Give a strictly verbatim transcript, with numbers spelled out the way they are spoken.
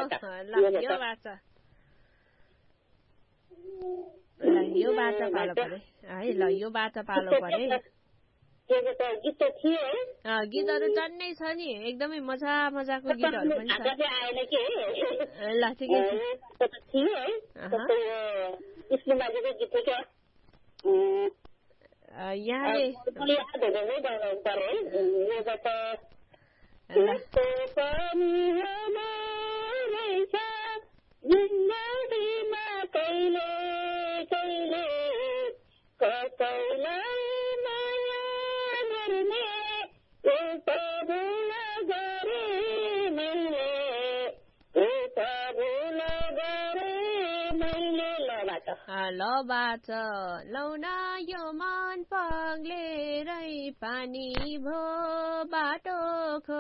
ल यो बाचा ल यो बाचा पालो परे है ल यो बाचा पालो परे गीत थियो है गीतहरू टन्नै छ नि एकदमै मजा मजाको गीतहरू पनि छ ल ठिकै छ थियो है विष्णु बाजेको गीत क्या यहाँले जिन्दगीमा कहिले कहिले कसैलाई माया गर्ने उता भुल गरे मैले उता भुल गरे मैले ल बाच लौना यो मन पग्लेरै पानी भो बाटो